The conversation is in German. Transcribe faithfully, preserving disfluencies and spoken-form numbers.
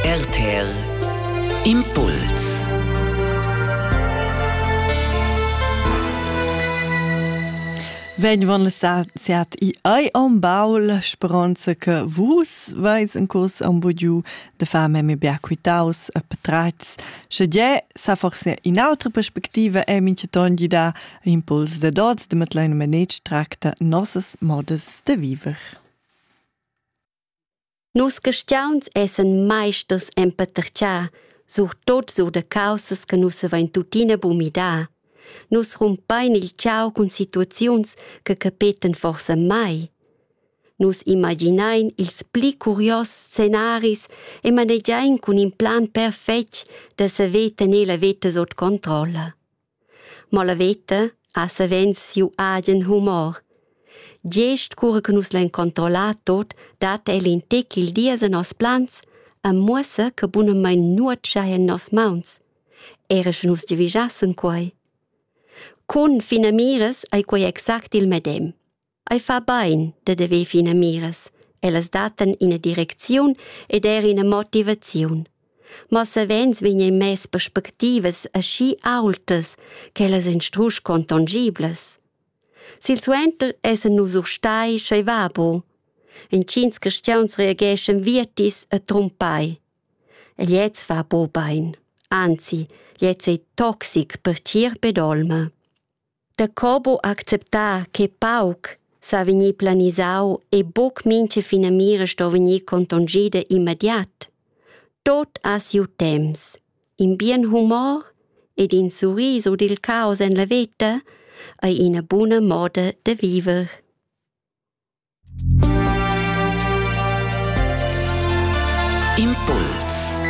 R T R Impuls. Wenn man sagt, i ei am baul, speranza che vus vais en cos am budiu de fame me beaquitaus a patrats. Che die sa forse in altra perspectiva e mince tondi da impuls de dots de metlein manage tracta nossas modes de viver. Nus questiauns essen meisters empatercia sur tot sur de causas che nus avein tutina bumida. Nus rumpain il ciao con situaziuns che capeten forse mai. Nus imaginain ils pli curios scenaris e manegiain con un plan perfect da se veta ne la veta sot controlla. Ma la veta ha se vens siu agen humor. Gest cura che nus l'en controllat tot, dat el in tec il dias a nos plans, a muossa che buna mein nuot schai en nos mauns. Era che nus divisassen quai. Con finamires ai quai exact il medem. Ai fa bain de deve finamires. Elas daten in a direcziun ed er in a motivaziun. Ma se vens vigna in mes perspectivas aschi altas che elas en strusch contangibles. Sil suenter essen nus urstai schei vabo. En cins cristians reageschen vietis a trompai. E liez fa bo bain. Anzi, liez è toxic per cier bedolma. Da cobo acceptar che pauc sa vegni planisau e boc mince finamira sto vegni contongida immediat. Tot a siu temps, in bien humor ed in sorriso del caos en la veta e in a buona moda de viver. Impuls.